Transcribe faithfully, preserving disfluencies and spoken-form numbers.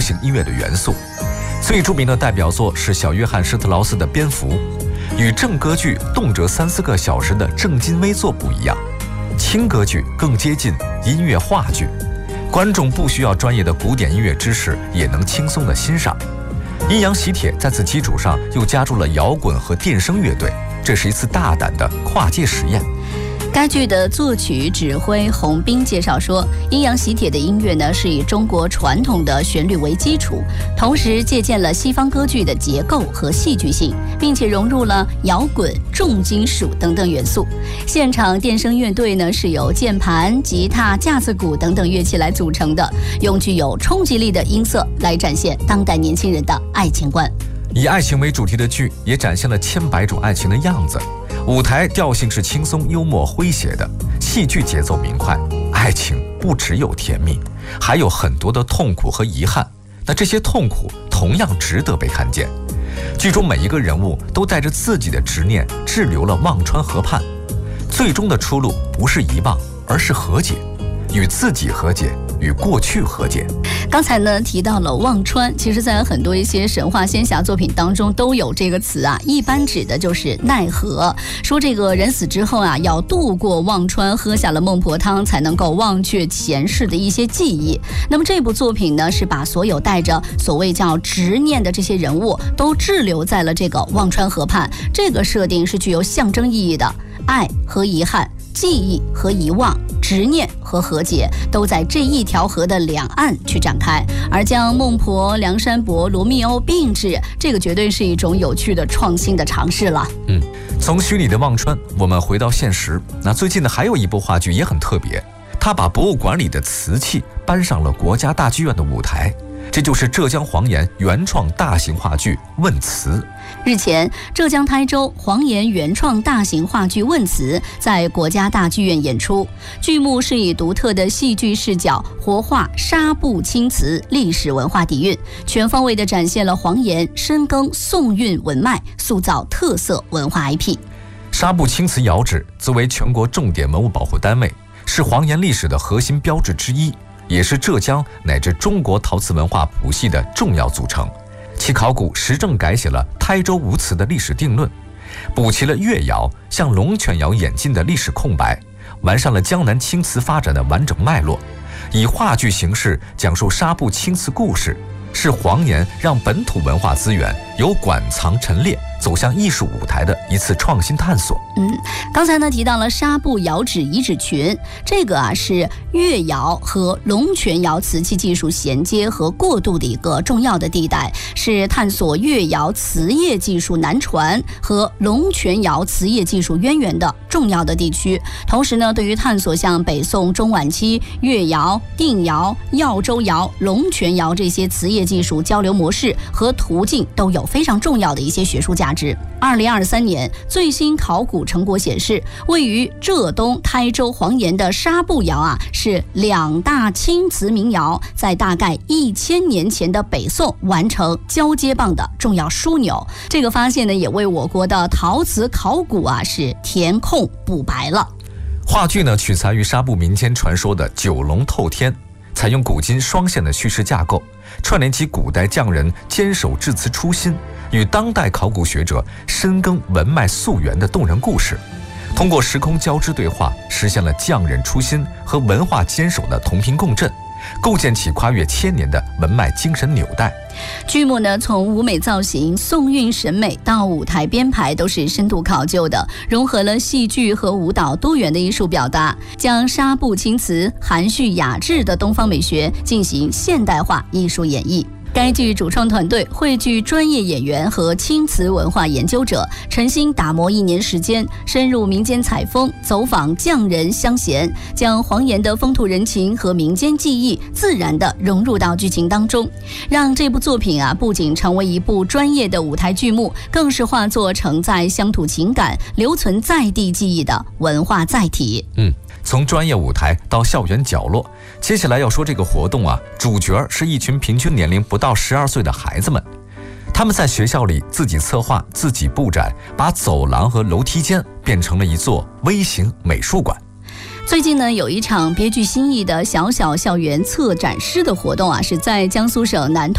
行音乐的元素。最著名的代表作是小约翰施特劳斯的《蝙蝠》，与正歌剧动辄三四个小时的正襟危坐不一样，轻歌剧更接近音乐话剧，观众不需要专业的古典音乐知识也能轻松地欣赏。阴阳喜帖在此基础上又加入了摇滚和电声乐队，这是一次大胆的跨界实验。 该剧的作曲指挥洪斌介绍说，阴阳喜帖的音乐呢是以中国传统的旋律为基础，同时借鉴了西方歌剧的结构和戏剧性，并且融入了摇滚、重金属等等元素。现场电声乐队呢是由键盘、吉他、架子鼓等等乐器来组成的，用具有冲击力的音色来展现当代年轻人的爱情观。 以爱情为主题的剧也展现了千百种爱情的样子。舞台调性是轻松、幽默、诙谐的，戏剧节奏明快。爱情不只有甜蜜，还有很多的痛苦和遗憾。那这些痛苦同样值得被看见。剧中每一个人物都带着自己的执念滞留了忘川河畔，最终的出路不是遗忘，而是和解，与自己和解，与过去和解。 刚才呢提到了忘川，其实在很多一些神话仙侠作品当中都有这个词啊，一般指的就是奈何，说这个人死之后啊，要渡过忘川，喝下了孟婆汤才能够忘却前世的一些记忆。那么这部作品呢，是把所有带着所谓叫执念的这些人物都滞留在了这个忘川河畔，这个设定是具有象征意义的，爱和遗憾，记忆和遗忘，执念和和解都在这一条河的两岸去展开，而将孟婆、梁山伯、罗密欧并置，这个绝对是一种有趣的创新的尝试了。 嗯，从虚拟的忘川，我们回到现实。那最近呢，还有一部话剧也很特别，它把博物馆里的瓷器搬上了国家大剧院的舞台。这就是浙江黄岩原创大型话剧《问词》。 日前，浙江台州黄岩原创大型话剧《问词》在国家大剧院演出。剧目是以独特的戏剧视角活化纱布青瓷历史文化底蕴，全方位地展现了黄岩深耕宋韵文脉，塑造特色文化 I P。 纱布青瓷窑址作为全国重点文物保护单位，是黄岩历史的核心标志之一，也是浙江乃至中国陶瓷文化谱系的重要组成。其考古实证改写了台州无瓷的历史定论，补齐了越窑向龙泉窑演进的历史空白，完善了江南青瓷发展的完整脉络，以话剧形式讲述纱布青瓷故事，是黄岩让本土文化资源由馆藏陈列走向艺术舞台的一次创新探索。 嗯，刚才呢提到了纱布窑址遗址群，这个啊是越窑和龙泉窑瓷器技术衔接和过渡的一个重要的地带，是探索越窑瓷业技术南传和龙泉窑瓷业技术渊源的重要的地区。同时呢，对于探索像北宋中晚期越窑、定窑、耀州窑、龙泉窑这些瓷业技术交流模式和途径都有非常重要的一些学术价值。二零二三年最新考古成果显示，位于浙东台州黄岩的纱布窑啊，是两大青瓷名窑在大概一千年前的北宋完成交接棒的重要枢纽。这个发现呢，也为我国的陶瓷考古啊是填空补白了。 话剧呢取材于纱布民间传说的九龙透天，采用古今双线的叙事架构，串联起古代匠人坚守制瓷初心与当代考古学者深耕文脉溯源的动人故事，通过时空交织对话，实现了匠人初心和文化坚守的同频共振，构建起跨越千年的文脉精神纽带。 剧目呢，从舞美造型、宋韵审美到舞台编排都是深度考究的，融合了戏剧和舞蹈多元的艺术表达，将纱布青瓷含蓄雅致的东方美学进行现代化艺术演绎。该剧主创团队汇聚专业演员和青瓷文化研究者，诚心打磨一年时间，深入民间采风，走访匠人乡贤，将黄岩的风土人情和民间技艺自然地融入到剧情当中，让这部作品啊不仅成为一部专业的舞台剧目，更是化作承载乡土情感、留存在地记忆的文化载体。 嗯。从专业舞台到校园角落，接下来要说这个活动啊，主角是一群平均年龄不到十二岁的孩子们，他们在学校里自己策划、自己布展，把走廊和楼梯间变成了一座微型美术馆。 最近呢，有一场别具新意的小小校园策展师的活动啊，是在江苏省南通